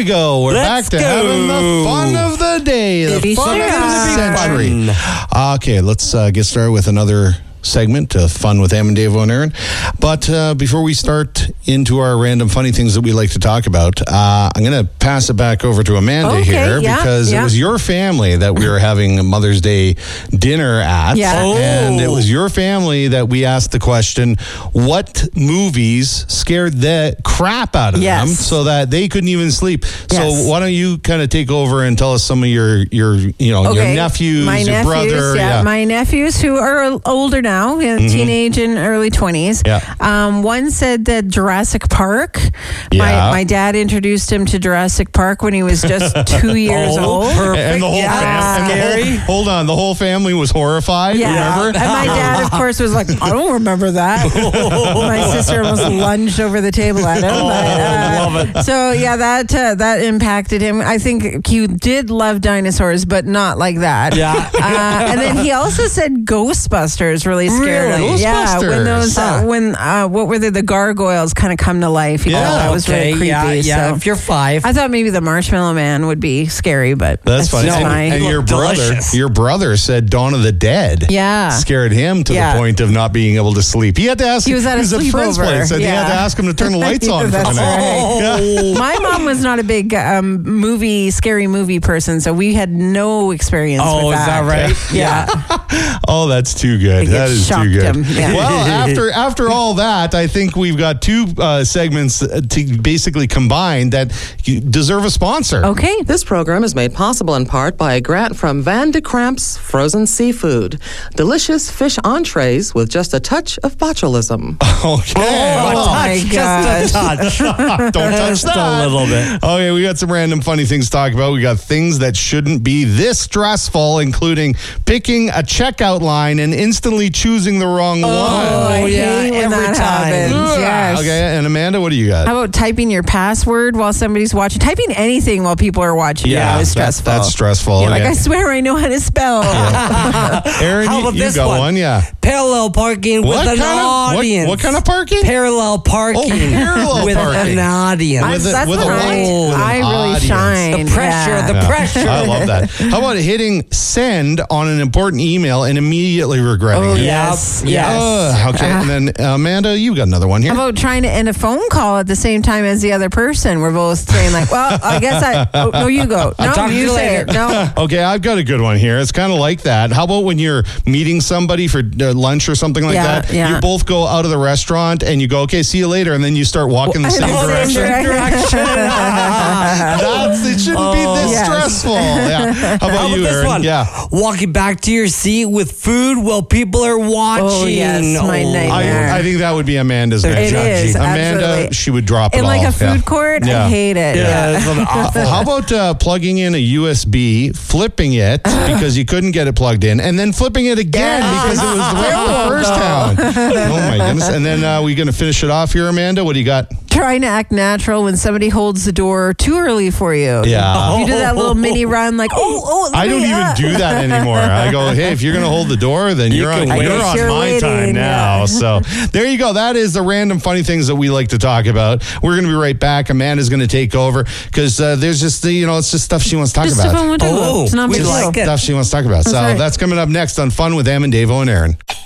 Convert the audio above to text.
we go. We're back to having the fun of the day. The fun of the century. Okay, let's get started with another segment, Fun with Em and Dave and Aaron. But before we start into our random funny things that we like to talk about, I'm going to pass it back over to Amanda here because it was your family that we were having a Mother's Day dinner at. And it was your family that we asked the question, what movies scared the crap out of them so that they couldn't even sleep? So why don't you kind of take over and tell us some of your nephews, your brother. My nephews who are older now, teenage and early 20s. One said that Jurassic Park. My dad introduced him to Jurassic Park when he was just 2 years old. Perfect. And the whole family. Hold on, the whole family was horrified. Remember? And my dad, of course, was like, I don't remember that. My sister almost lunged over the table at him. Love it. So that impacted him. I think he did love dinosaurs, but not like that. And then he also said Ghostbusters really scared him. When those what were they? The gargoyles kind of come to life. He thought that was really creepy. So if you're 5, I thought maybe the Marshmallow Man would be scary, but that's funny. And your brother said Dawn of the Dead. Scared him to the point of not being able to sleep. He had to ask. He was at a friend's place, and he had to ask him to turn the lights on for the night. My mom was not a big scary movie person, so we had no experience with that. Oh, is that right? Oh, that's too good. That is too good. Well, after all that, I think we've got two segments to basically combine that deserve a sponsor. Okay. This program is made possible in part by a grant from Van de Kramp's Frozen Seafood. Delicious fish entrees with just a touch of botulism. Okay. Oh my God. Just a touch. Don't touch that. A little bit. Okay, we got some random funny things to talk about. We got things that shouldn't be this stressful, including picking a checkout line and instantly choosing the wrong one. I hate when every that time. happens. Yes. Okay, and Amanda, what do you got? How about typing your password while somebody's watching? Typing anything while people are watching is stressful. That's stressful. Like, I swear I know how to spell. Aaron, how about you this go one? Parallel parking with an audience. What kind of parking? Parallel parking. Parallel with parking. an audience. That's with what I really shine. The pressure. I love that. How about hitting send on an important email and immediately regretting it? Yes. Okay, and then Amanda, you got another one here. How about trying to end a phone call at the same time as the other person? We're both saying like, well, I guess no, you go. No, you say it. No. Okay, I've got a good one here. It's kind of like that. How about when you're meeting somebody for lunch or something like that? You both go out of the restaurant and you go, okay, see you later, and then you start walking the same direction. It shouldn't be this stressful. How about you, this Aaron? one? Walking back to your seat with food while people are watching. Oh, yes, my nightmare. I think that would be Amanda's next. It is, Amanda, absolutely. she would drop it in all. like a food court. I hate it. How about plugging in a USB, flipping it because you couldn't get it plugged in, and then flipping it again because it was the first time. Oh my goodness! And then we're going to finish it off here, Amanda. What do you got? Trying to act natural when somebody holds the door too early for you. Yeah. You do that little mini run like, I don't even do that anymore. I go, hey, if you're going to hold the door, then you're on my time now. So there you go. That is the random funny things that we like to talk about. We're going to be right back. Amanda's going to take over because there's just, it's just stuff she wants to talk about. It's not stuff she wants to talk about. So that's coming up next on Fun with Em and Dave and Aaron.